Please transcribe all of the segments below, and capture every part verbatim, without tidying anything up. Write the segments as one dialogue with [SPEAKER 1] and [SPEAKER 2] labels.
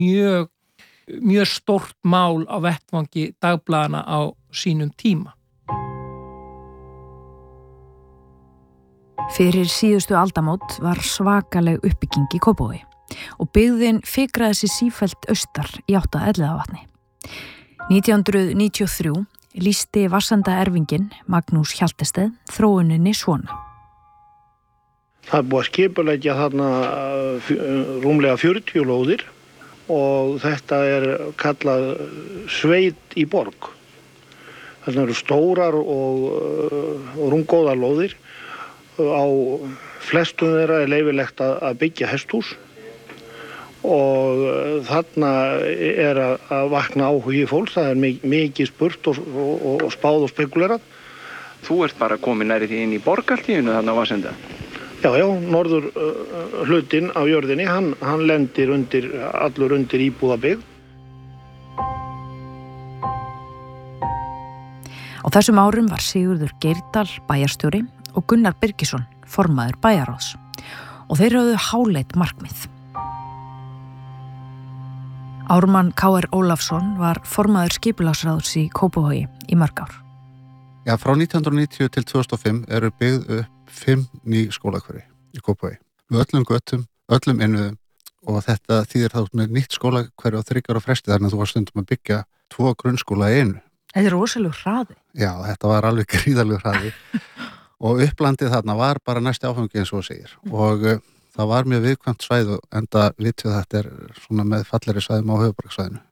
[SPEAKER 1] mjög, mjög stórt mál á vettvangi dagblaðana á sínum tíma.
[SPEAKER 2] Fyrir síðustu aldamót var svakaleg uppbygging í Kópavogi og byggðin fikraði sig sífellt austar í átt að Elliðavatni. nítján hundruð níutíu og þrjú lýsti vatnsenda-erfinginn Magnús Hjaltested þróuninni svona.
[SPEAKER 3] Það er búið að skipuleggja þarna rúmlega fjörutíu lóðir og þetta er kallað sveit í borg. Þarna eru stórar og, og rúmgóðar lóðir. Á flestum þeirra er leyfilegt að byggja hesthús og þarna er að vakna áhugi fólks. Það er mikið spurt og, og, og spáð og spekulerað.
[SPEAKER 4] Þú ert bara komin nærri því inn í borgartíðinu þarna á Vatnsenda?
[SPEAKER 3] Já, já, norður uh, hlutinn á jörðinni, hann, hann lendir undir, allur undir íbúðabyggð.
[SPEAKER 2] Á þessum árum var Sigurður Geirdal bæjarstjóri og Gunnar Birgisson formaður bæjarráðs og þeir höfðu háleit markmið. Ármann K R Ólafsson var formaður skipulagsráðs í Kópavogi í mörg ár.
[SPEAKER 5] Já, frá nítján hundruð níutíu til tvö þúsund og fimm eru byggð upp fimm ný skólahverfi í Kópavogi. Með öllum götum, öllum innviðum og þetta þýðir þá með nýtt skólahverfi á þriggja ára fresti þannig að þú var stundum að byggja tvo grunnskóla í einu.
[SPEAKER 2] Þetta er rosalegur hraði.
[SPEAKER 5] Já, þetta var alveg gríðarlegur hraði og upplandið þarna var bara næsti áfangi eins og segir og uh, það var mjög viðkvæmt svæð og enda vitið þetta er svona með fallegri svæðum á höfuðborgarsvæðinu.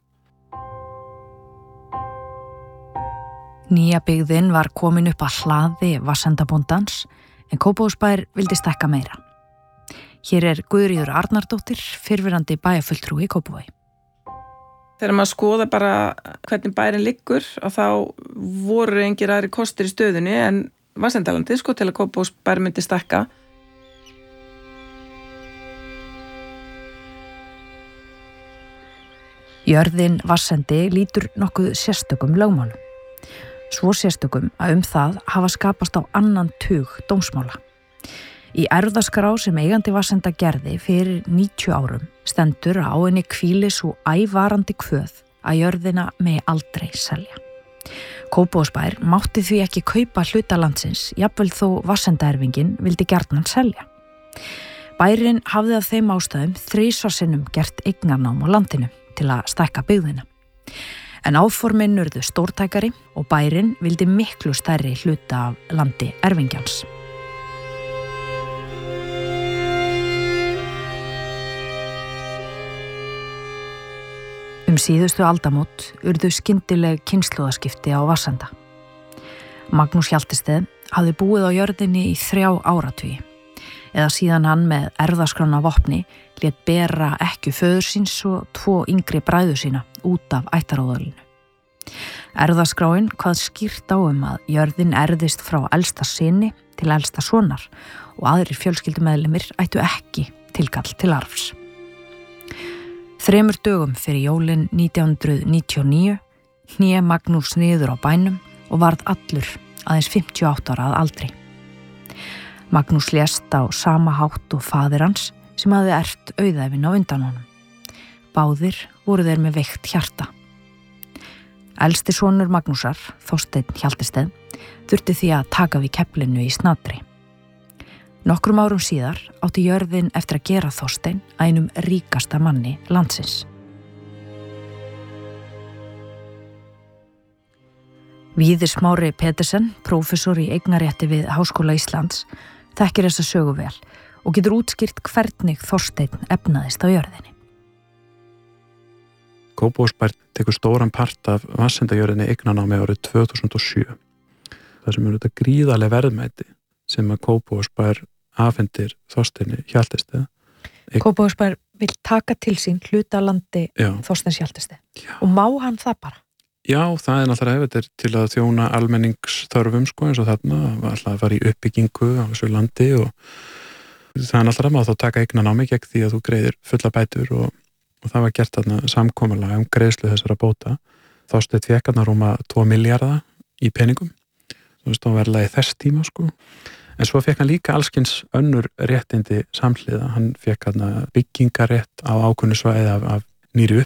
[SPEAKER 2] Nýja byggðin var komin upp að hlaði Vassendabóndans en Kópavogsbær vildi stækka meira. Hér er Guðríður Arnardóttir, fyrrverandi bæjarfulltrúi í Kópavogi.
[SPEAKER 6] Þegar maður skoða bara hvernig bærin liggur og þá voru engir aðri kostir í stöðunni en Vassendalandi sko til að Kópavogsbær myndi stækka.
[SPEAKER 2] Jörðin Vatnsendi lítur nokkuð sérstökum lögmálum. Svo sérstökum að um það hafa skapast á annan tug dómsmála. Í erfðaskrá sem eigandi Vatnsenda gerði fyrir níutíu árum stendur á henni hvíli svo ævarandi kvöð að jörðina megi aldrei selja. Kópavogsbær mátti því ekki kaupa hluta landsins, jafnvel þó Vatnsenda-erfinginn vildi gjarnan selja. Bærinn hafði af þeim ástæðum þrisvar sinnum gert eignarnám á landinu til að stækka byggðina. En áformin urðu stórtækari og bærinn vildi miklu stærri hluta af landi erfingjans. Um síðustu aldamót urðu skyndileg kynslóðaskipti á Vassenda. Magnús Hjaltested hafði búið á jörðinni í þrjá áratugi, eða síðan hann með erfðaskrána vopni lét bera ekkju föður síns og tvo yngri bræður sína út af ættaróðalinu. Erfðaskráin kvað skýrt á um að jörðin erðist frá elsta syni til elsta sonar og aðrir fjölskyldumeðlimir ættu ekki tilkall til arfs. Þremur dögum fyrir jólin nítján hundruð níutíu og níu hné Magnús niður á bænum og varð allur aðeins fimmtíu og átta ára að aldri. Magnús lést á sama hátt og faðir hans sem hafði erft auðæfin á undan honum. Báðir voru þeir með veikt hjarta. Elsti sonur Magnúsar, Þorsteinn Hjaltested, þurfti því að taka við keflinu í Snatri. Nokkrum árum síðar átti jörðin eftir að gera Þorsteinn að einum ríkasta manni landsins. Víðir Smári Petersen, prófessor í eignarétti við Háskóla Íslands, þekkir þessa sögu vel og getur útskýrt hvernig Þorsteinn efnaðist á jörðinni.
[SPEAKER 7] Kópavogsbær tekur stóran part af Vassendajörðinni eignanámi árið tvö þúsund og sjö. Það sem eru þetta gríðarleg verðmæti sem að Kópavogsbær afhendir Þorsteini Hjaltested.
[SPEAKER 2] Kópavogsbær vil taka til sín hluta landi Þorsteins Hjaltested. Og má hann það bara?
[SPEAKER 7] Já, það er náttúrulega hefðir til að þjóna almenningsþörfum sko eins og þarna, alltaf að fara í uppbyggingu á þessu landi og það er náttúrulega má þá taka eignanámi gegn því að þú greiðir fulla bætur og, og það var gert þarna samkomulag um greiðslu þessara bóta. Þorsteinn fékk þarna rúma tvo milljarða í peningum, þú veist, þá verðlaði þess tíma sko. En svo fékk hann líka allskins önnur réttindi samhliða, hann fékk þarna byggingarétt á ákveðnu svæði af, af nýri